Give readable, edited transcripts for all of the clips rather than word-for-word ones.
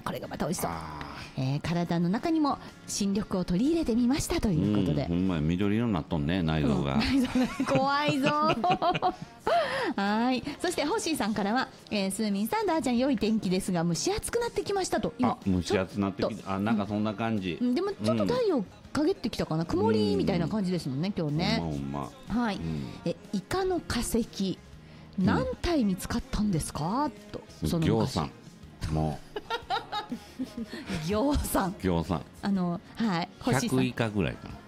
これがまた美味しそう。 あ体の中にも新緑を取り入れてみましたということで、 ほんまや緑色になっとんね、内臓が、 内臓が怖いぞはい。そしてホッシーさんからは、スーミンさん、ダーちゃん良い天気ですが蒸し暑くなってきましたと。今蒸し暑くなってきちょた。なんかそんな感じ、 でもちょっと太陽陰ってきたかな、曇りみたいな感じですもんね、今日ね。 ほんまはい。イカの化石何体見つかったんですか、と。その行さん、も行さん、 う行さんはい、ホッシーさん 100以下ぐらいかな。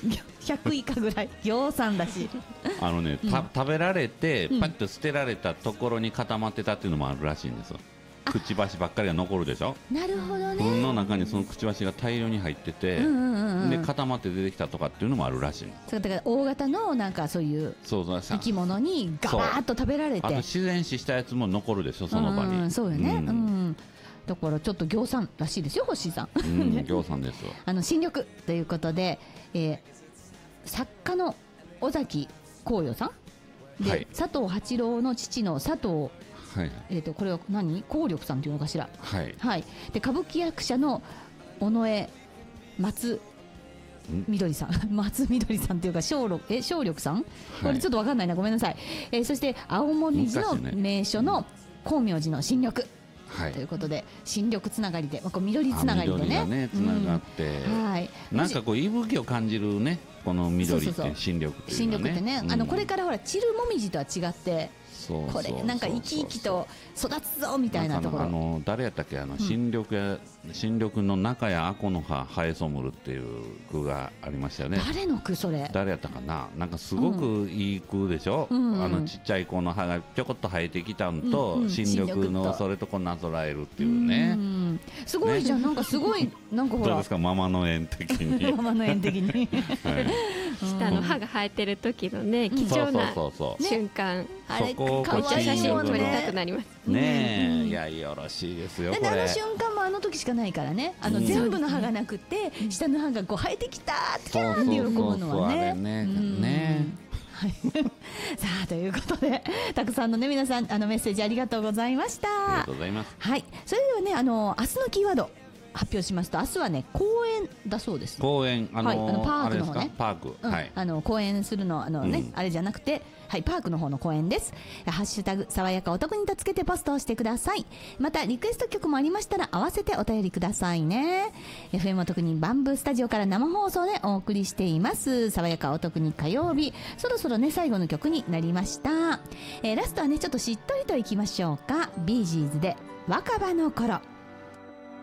100以下ぐらい、行さんだし、 食べられてパッと捨てられたところに固まってたっていうのもあるらしいんですよ。くちばしばっかりが残るでしょ。 なるほどね。 糞の中にそのくちばしが大量に入ってて、で固まって出てきたとかっていうのもあるらしい。 そうだから大型のなんかそういう生き物にガバーッと食べられて、 あと自然死したやつも残るでしょ、その場に。 そうよね、だからちょっと行さんらしいですよ、星さん。 行さんですよ。 新緑ということで、作家の尾崎紅葉さんで、 はい、 佐藤八郎の父の佐藤、 はい、 これは何、光緑さんというのかしら。 はい、 はい、で歌舞伎役者の尾上松みどりさん松みどりさんというか正緑さん、これちょっと分かんないな、ごめんなさい。そして青森市の名所の光明寺の新緑、はい、ということで新緑つながりで、こう緑つながりでね、 つながって、はい、なんかこう息吹を感じるね、この緑って新緑っていうのはね。新緑ってね、これからほら散るもみじとは違って、これなんか生き生きと育つぞみたいなところ。 誰やったっけ、新緑の中やあこの葉生えそむるっていう句がありましたよね。 誰の句それ。 誰やったかな。なんかすごくいい句でしょ、ちっちゃい子の葉がちょこっと生えてきたんと、新緑のそれとこうなぞらえるっていうね、 すごいじゃん、なんかすごい、なんかほらどうですか、ママの縁的にママの縁的に下の歯が生えてる時のね、貴重な瞬間、 あれかわいい写真撮りたくなりますね。いや、よろしいですよ、これ。 あの瞬間もあの時しかないからね、全部の歯がなくて下の歯がこう生えてきたってキャーって喜ぶのはね。さあ、ということでたくさんのね、皆さんメッセージありがとうございました。 ありがとうございます。 はい、それではね、明日のキーワード発表しますと、明日はね、公園だそうです。 公園、 パークの方ね。 パーク、はい、 公園するのあれじゃなくて、はい、パークの方の公園です。ハッシュタグ爽やかお得にとつけてポストをしてください。またリクエスト曲もありましたら合わせてお便りくださいね。FM お得にバンブースタジオから生放送でお送りしています爽やかお得に火曜日、そろそろね最後の曲になりました。ラストはねちょっとしっとりといきましょうか。ビージーズで若葉の頃。